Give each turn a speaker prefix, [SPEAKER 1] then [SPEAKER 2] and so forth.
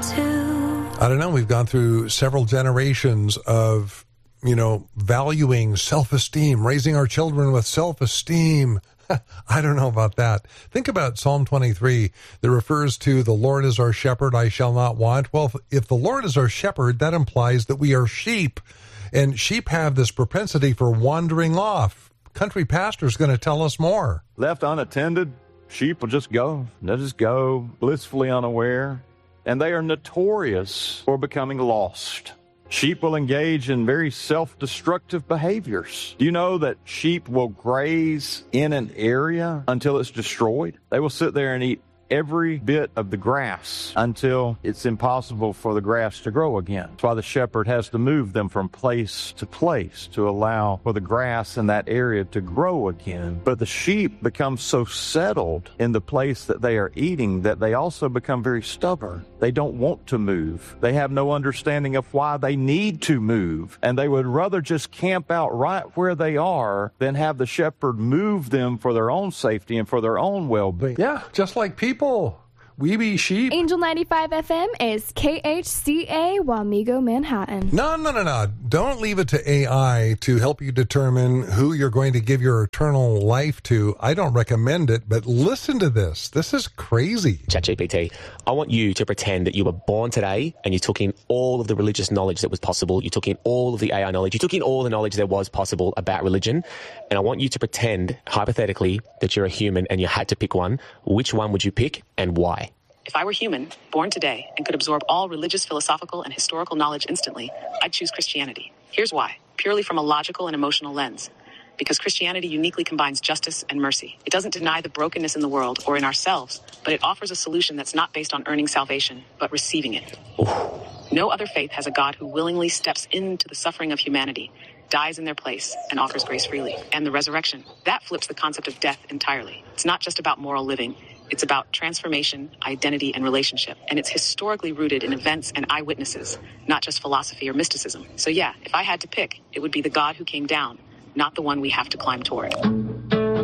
[SPEAKER 1] I don't know. We've gone through several generations of, valuing self-esteem, raising our children with self-esteem. I don't know about that. Think about Psalm 23 that refers to the Lord is our shepherd, I shall not want. Well, if the Lord is our shepherd, that implies that we are sheep. And sheep have this propensity for wandering off. Country pastor's going to tell us more.
[SPEAKER 2] Left unattended, sheep will just go. They'll just go blissfully unaware. And they are notorious for becoming lost. Sheep will engage in very self-destructive behaviors. Do you know that sheep will graze in an area until it's destroyed? They will sit there and eat every bit of the grass until it's impossible for the grass to grow again. That's why the shepherd has to move them from place to place to allow for the grass in that area to grow again. But the sheep become so settled in the place that they are eating that they also become very stubborn. They don't want to move. They have no understanding of why they need to move. And they would rather just camp out right where they are than have the shepherd move them for their own safety and for their own well-being.
[SPEAKER 1] Yeah, just like people. We be sheep.
[SPEAKER 3] Angel 95 FM is KHCA Wamego, Manhattan.
[SPEAKER 1] No. Don't leave it to AI to help you determine who you're going to give your eternal life to. I don't recommend it, but listen to this. This is crazy.
[SPEAKER 4] ChatGPT, I want you to pretend that you were born today and you took in all of the religious knowledge that was possible. You took in all of the AI knowledge. You took in all the knowledge there was possible about religion. And I want you to pretend, hypothetically, that you're a human and you had to pick one. Which one would you pick and why?
[SPEAKER 5] If I were human, born today, and could absorb all religious, philosophical, and historical knowledge instantly, I'd choose Christianity. Here's why. Purely from a logical and emotional lens. Because Christianity uniquely combines justice and mercy. It doesn't deny the brokenness in the world or in ourselves, but it offers a solution that's not based on earning salvation, but receiving it. No other faith has a God who willingly steps into the suffering of humanity, dies in their place, and offers grace freely. And the resurrection, that flips the concept of death entirely. It's not just about moral living. It's about transformation, identity, and relationship. And it's historically rooted in events and eyewitnesses, not just philosophy or mysticism. So yeah, if I had to pick, it would be the God who came down, not the one we have to climb toward.